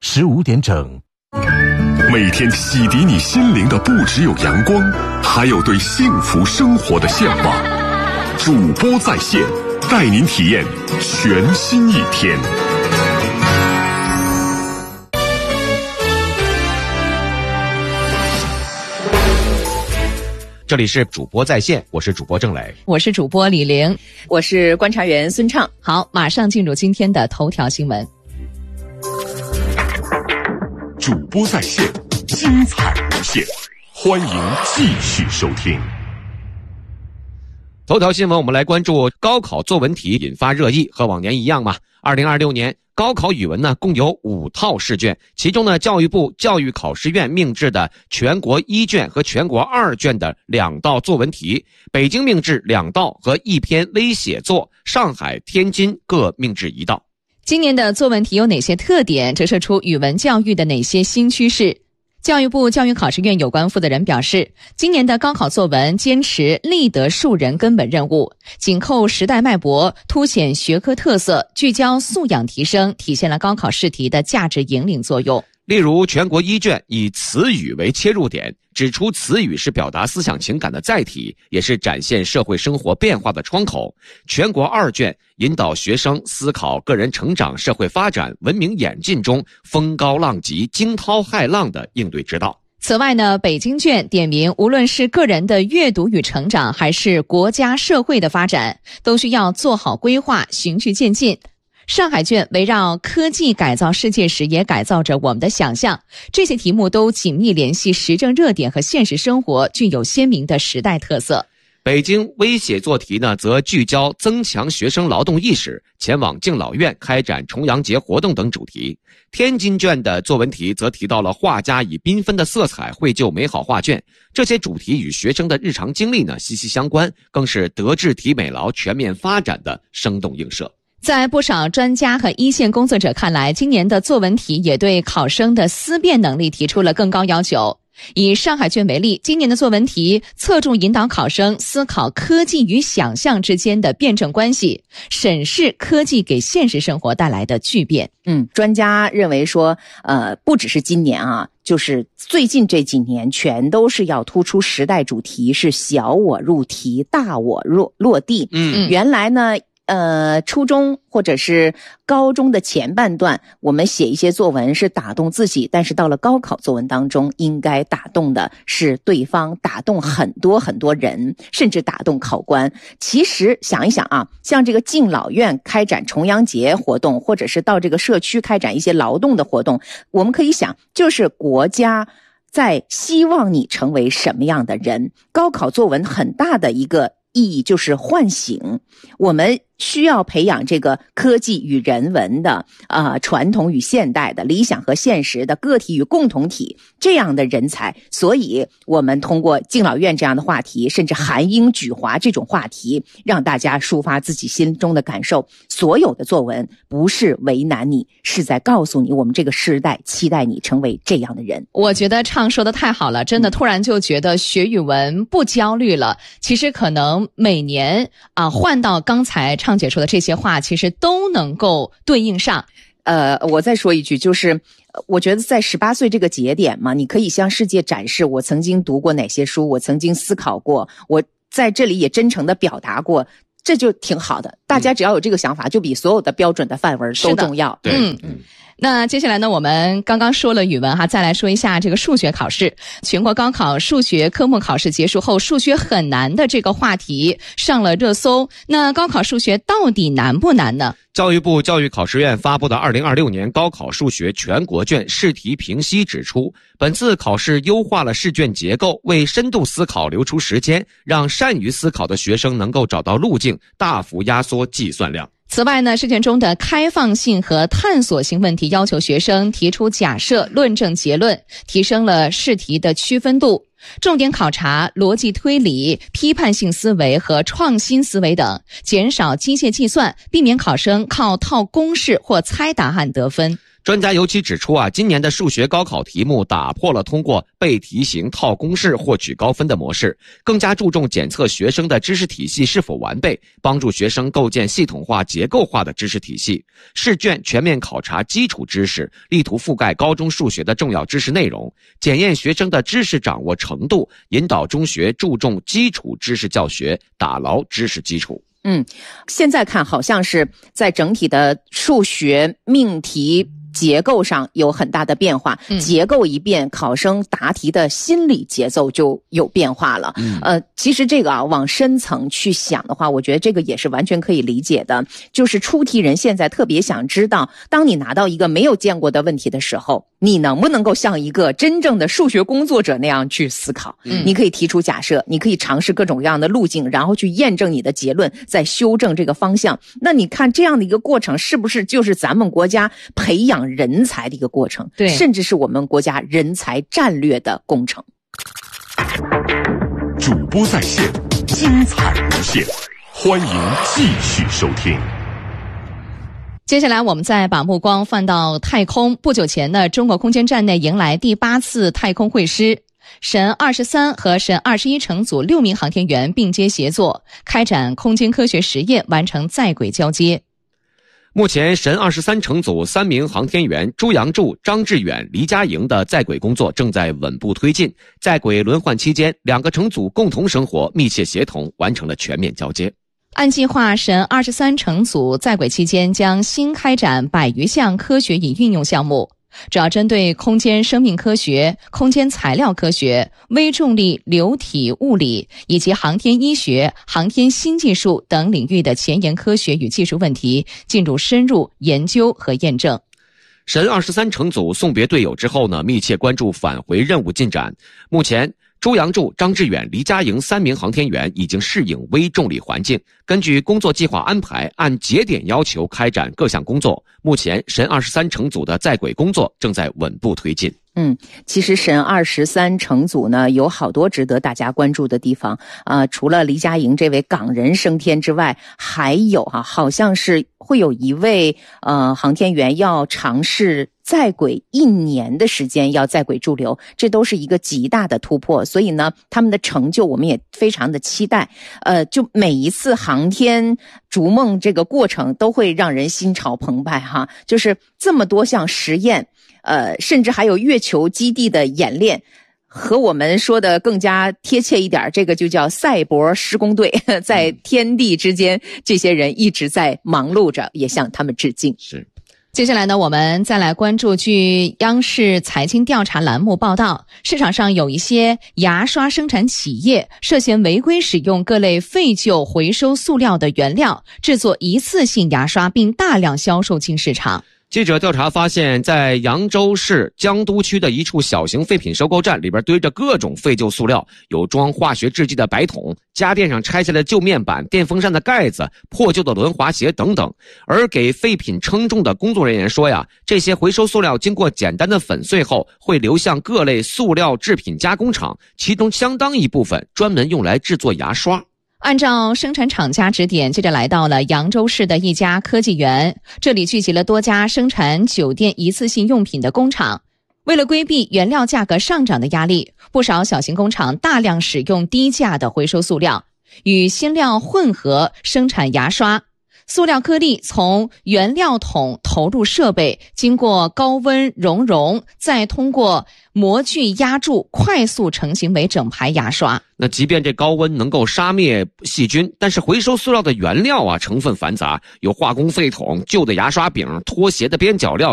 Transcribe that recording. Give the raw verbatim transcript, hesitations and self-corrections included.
十五点整。 每天洗涤你心灵的不只有阳光，还有对幸福生活的向往。主播在线，带您体验全新一天。 这里是主播在线，我是主播郑磊， 我是主播李玲， 我是观察员孙畅。 好，马上进入今天的头条新闻。 主播在线，精彩无限，欢迎继续收听。 头条新闻，我们来关注高考作文题引发热议，和往年一样嘛。二零二六年高考语文呢，共有五套试卷，其中呢，教育部教育考试院命制的全国一卷和全国二卷的两道作文题，北京命制两道和一篇微写作，上海、天津各命制一道。 今年的作文题有哪些特点，折射出语文教育的哪些新趋势？教育部教育考试院有关负责人表示，今年的高考作文坚持立德树人根本任务，紧扣时代脉搏，凸显学科特色，聚焦素养提升，体现了高考试题的价值引领作用。 例如全国一卷以词语为切入点，指出词语是表达思想情感的载体，也是展现社会生活变化的窗口。全国二卷引导学生思考个人成长、社会发展、文明演进中风高浪急、惊涛骇浪的应对之道。 此外呢，北京卷点明，无论是个人的阅读与成长，还是国家社会的发展，都需要做好规划，循序渐进。上海卷围绕科技改造世界时，也改造着我们的想象。这些题目都紧密联系时政热点和现实生活，具有鲜明的时代特色。 北京微写作题呢，则聚焦增强学生劳动意识，前往敬老院开展重阳节活动等主题。天津卷的作文题则提到了画家以缤纷的色彩绘就美好画卷，这些主题与学生的日常经历呢息息相关，更是德智体美劳全面发展的生动映射。 在不少专家和一线工作者看来，今年的作文题也对考生的思辨能力提出了更高要求。以上海卷为例，今年的作文题侧重引导考生思考科技与想象之间的辩证关系，审视科技给现实生活带来的巨变。 嗯，专家认为说，呃，不只是今年啊，就是最近这几年全都是要突出时代主题，是小我入题，大我落落地。 嗯， 原来呢，呃，初中或者是高中的前半段，我们写一些作文是打动自己，但是到了高考作文当中，应该打动的是对方，打动很多很多人，甚至打动考官。其实想一想啊，像这个敬老院开展重阳节活动，或者是到这个社区开展一些劳动的活动，我们可以想，就是国家在希望你成为什么样的人。高考作文很大的一个意义就是唤醒，我们需要培养这个科技与人文的呃传统与现代的理想和现实的个体与共同体这样的人才。所以我们通过敬老院这样的话题，甚至韩英举华这种话题，让大家抒发自己心中的感受。所有的作文不是为难你，是在告诉你我们这个时代期待你成为这样的人。 我觉得畅说的太好了，真的突然就觉得学语文不焦虑了。其实可能每年啊换到刚才畅姐说的这些话，其实都能够对应上。 呃，我再说一句，就是我觉得在十八岁这个节点嘛，你可以向世界展示我曾经读过哪些书，我曾经思考过，我在这里也真诚地表达过，这就挺好的。大家只要有这个想法，就比所有的标准的范文都重要。 对， 嗯嗯。那接下来呢，我们刚刚说了语文哈，再来说一下这个数学考试。全国高考数学科目考试结束后，数学很难的这个话题上了热搜。那高考数学到底难不难呢？ 教育部教育考试院发布的二零二六年高考数学全国卷试题评析指出，本次考试优化了试卷结构，为深度思考留出时间，让善于思考的学生能够找到路径，大幅压缩计算量。 此外呢，试卷中的开放性和探索性问题要求学生提出假设、论证结论，提升了试题的区分度。重点考察逻辑推理、批判性思维和创新思维等，减少机械计算，避免考生靠套公式或猜答案得分。 专家尤其指出啊，今年的数学高考题目打破了通过背题型套公式获取高分的模式，更加注重检测学生的知识体系是否完备，帮助学生构建系统化、结构化的知识体系。试卷全面考察基础知识，力图覆盖高中数学的重要知识内容，检验学生的知识掌握程度，引导中学注重基础知识教学，打牢知识基础。 嗯，现在看好像是在整体的数学命题结构上有很大的变化， 嗯、 结构一变，考生答题的心理节奏就有变化了。嗯、呃，其实这个啊，往深层去想的话，我觉得这个也是完全可以理解的。就是出题人现在特别想知道，当你拿到一个没有见过的问题的时候，你能不能够像一个真正的数学工作者那样去思考？嗯、你可以提出假设，你可以尝试各种各样的路径，然后去验证你的结论，再修正这个方向。那你看这样的一个过程，是不是就是咱们国家培养人才的一个过程？ 对， 甚至是我们国家人才战略的工程。 主播在线，精彩无限，欢迎继续收听。 接下来我们再把目光放到太空。不久前呢，中国空间站内迎来第八次太空会师，神二十三和神二十一乘组六名航天员并肩协作，开展空间科学实验，完成在轨交接。 目前神二十三乘组三名航天员朱杨柱、张志远、黎佳莹的在轨工作正在稳步推进。在轨轮换期间，两个乘组共同生活，密切协同，完成了全面交接。 按计划，神二十三乘组在轨期间将新开展百余项科学与运用项目，主要针对空间生命科学、空间材料科学、微重力流体物理以及航天医学、航天新技术等领域的前沿科学与技术问题进入深入研究和验证。 神二十三乘组送别队友之后呢，密切关注返回任务进展。目前朱杨柱、张志远、黎佳莹三名航天员已经适应微重力环境，根据工作计划安排，按节点要求开展各项工作。目前神二十三乘组的在轨工作正在稳步推进。 嗯，其实神二十三乘组呢有好多值得大家关注的地方啊、呃，除了黎佳莹这位港人升天之外，还有哈、啊，好像是会有一位呃航天员要尝试在轨一年的时间，要在轨驻留，这都是一个极大的突破。所以呢，他们的成就我们也非常的期待。呃，就每一次航天逐梦这个过程都会让人心潮澎湃哈，就是这么多项实验。呃，甚至还有月球基地的演练，和我们说的更加贴切一点，这个就叫赛博施工队，在天地之间，这些人一直在忙碌着，也向他们致敬。 是。 接下来呢，我们再来关注据央视财经调查栏目报道，市场上有一些牙刷生产企业涉嫌违规使用各类废旧回收塑料的原料，制作一次性牙刷，并大量销售进市场。 记者调查发现，在扬州市江都区的一处小型废品收购站里边堆着各种废旧塑料，有装化学制剂的白桶、家电上拆下来的旧面板、电风扇的盖子、破旧的轮滑鞋等等。而给废品称重的工作人员说呀，这些回收塑料经过简单的粉碎后，会流向各类塑料制品加工厂，其中相当一部分专门用来制作牙刷。 按照生产厂家指点，接着来到了扬州市的一家科技园，这里聚集了多家生产酒店一次性用品的工厂。为了规避原料价格上涨的压力，不少小型工厂大量使用低价的回收塑料，与新料混合生产牙刷。塑料颗粒从原料桶投入设备，经过高温熔融，再通过模具压铸，快速成型为整排牙刷。 那即便这高温能够杀灭细菌，但是回收塑料的原料啊成分繁杂，有化工废桶、旧的牙刷柄、拖鞋的边角料、